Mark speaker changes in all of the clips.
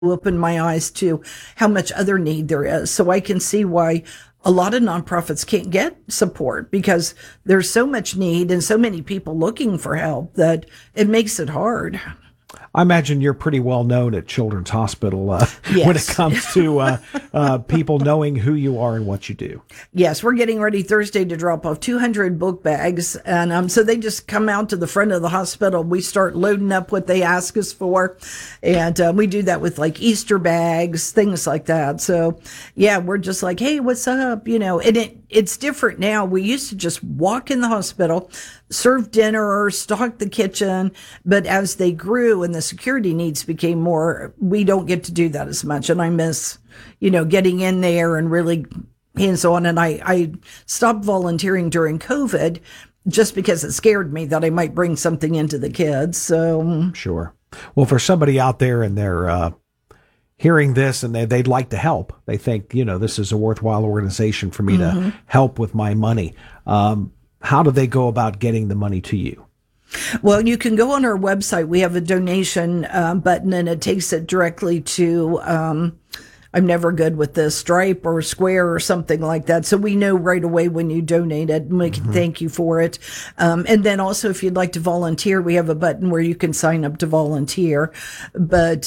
Speaker 1: opened my eyes to how much other need there is. So I can see why a lot of nonprofits can't get support because there's so much need and so many people looking for help that it makes it hard.
Speaker 2: I imagine you're pretty well known at Children's Hospital
Speaker 1: Yes.
Speaker 2: when it comes to people knowing who you are and what you do.
Speaker 1: Yes, we're getting ready Thursday to drop off 200 book bags. And so they just come out to the front of the hospital. We start loading up what they ask us for. And we do that with like Easter bags, things like that. So, yeah, we're just like, hey, what's up? And it's different now. We used to just walk in the hospital, serve dinner, stock the kitchen. But as they grew and the security needs became more, we don't get to do that as much. And I miss, getting in there and really hands on. And I stopped volunteering during COVID just because it scared me that I might bring something into the kids. So
Speaker 2: sure. Well, for somebody out there and they're hearing this and they'd like to help, they think, this is a worthwhile organization for me to help with my money. How do they go about getting the money to you?
Speaker 1: Well, you can go on our website. We have a donation button, and it takes it directly to, I'm never good with this, Stripe or Square or something like that. So we know right away when you donate it, and we can thank you for it. And then also, if you'd like to volunteer, we have a button where you can sign up to volunteer. But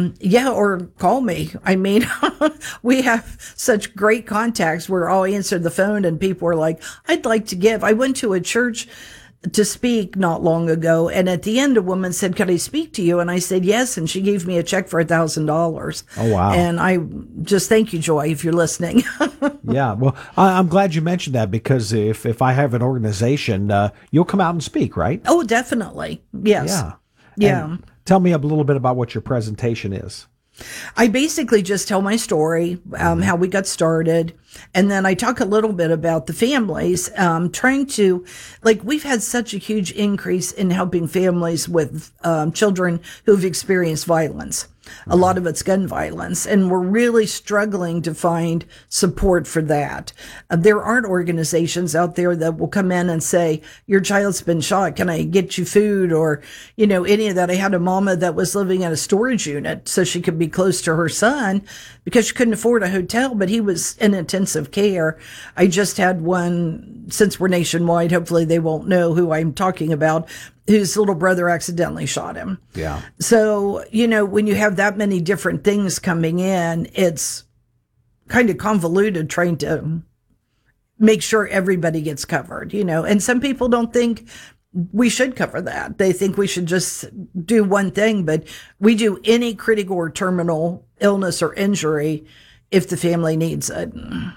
Speaker 1: or call me. I mean, we have such great contacts where I'll answer the phone and people are like, I'd like to give. I went to a church to speak not long ago. And at the end, a woman said, could I speak to you? And I said, yes. And she gave me a check for $1,000.
Speaker 2: Oh, wow.
Speaker 1: And I just thank you, Joy, if you're listening.
Speaker 2: Yeah. Well, I'm glad you mentioned that because if I have an organization, you'll come out and speak, right?
Speaker 1: Oh, definitely. Yes.
Speaker 2: Yeah.
Speaker 1: Yeah.
Speaker 2: And tell me a little bit about what your presentation is.
Speaker 1: I basically just tell my story, how we got started. And then I talk a little bit about the families, trying to, we've had such a huge increase in helping families with children who've experienced violence. A lot of it's gun violence, and we're really struggling to find support for that. There aren't organizations out there that will come in and say, your child's been shot, can I get you food? Or, any of that. I had a mama that was living in a storage unit so she could be close to her son because she couldn't afford a hotel, but he was in intensive care. I just had one, since we're nationwide, hopefully they won't know who I'm talking about, whose little brother accidentally shot him.
Speaker 2: Yeah.
Speaker 1: So, when you have that many different things coming in, it's kind of convoluted trying to make sure everybody gets covered, and some people don't think we should cover that. They think we should just do one thing, but we do any critical or terminal illness or injury if the family needs it.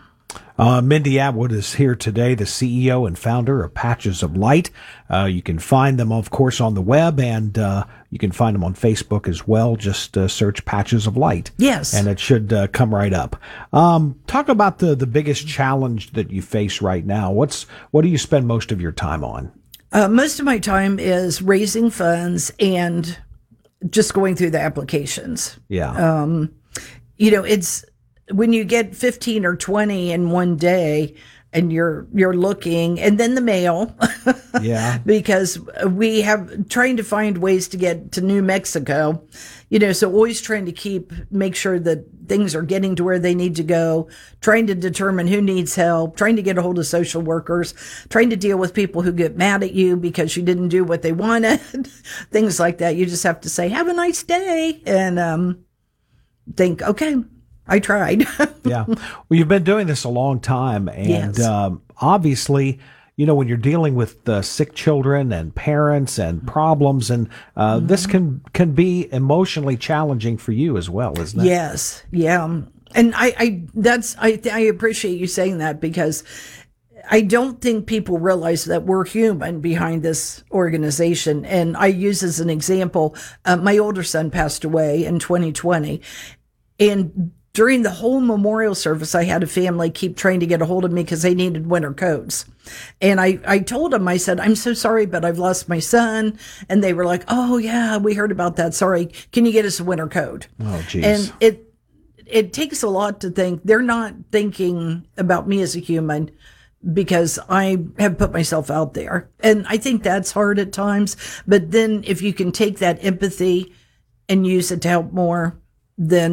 Speaker 2: Mindy Atwood is here today, the CEO and founder of Patches of Light. You can find them, of course, on the web, and you can find them on Facebook as well. Just search Patches of Light.
Speaker 1: Yes.
Speaker 2: And it should come right up. Talk about the biggest challenge that you face right now. What do you spend most of your time on?
Speaker 1: Most of my time is raising funds and just going through the applications.
Speaker 2: Yeah.
Speaker 1: It's when you get 15 or 20 in one day and you're looking, and then the mail.
Speaker 2: Yeah.
Speaker 1: Because we have trying to find ways to get to New Mexico, so always trying to make sure that things are getting to where they need to go, trying to determine who needs help, trying to get a hold of social workers, trying to deal with people who get mad at you because you didn't do what they wanted, things like that. You just have to say, have a nice day, and think, okay, I tried.
Speaker 2: Yeah. Well, you've been doing this a long time. And
Speaker 1: Yes.
Speaker 2: Obviously, when you're dealing with sick children and parents and problems, and this can be emotionally challenging for you as well, isn't it?
Speaker 1: Yes. Yeah. And I appreciate you saying that because I don't think people realize that we're human behind this organization. And I use as an example, my older son passed away in 2020. And during the whole memorial service, I had a family keep trying to get a hold of me because they needed winter coats. And I told them, I said, I'm so sorry, but I've lost my son. And they were like, oh, yeah, we heard about that. Sorry. Can you get us a winter coat?
Speaker 2: Oh, geez.
Speaker 1: And it takes a lot to think. They're not thinking about me as a human because I have put myself out there. And I think that's hard at times. But then if you can take that empathy and use it to help more, then